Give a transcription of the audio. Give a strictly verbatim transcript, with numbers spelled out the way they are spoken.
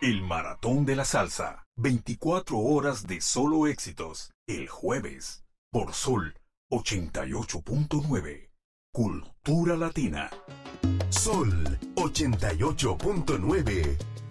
El Maratón de la Salsa. veinticuatro horas de solo éxitos. El jueves. Por Sol ochenta y ocho punto nueve. Cultura Latina. Sol ochenta y ocho punto nueve.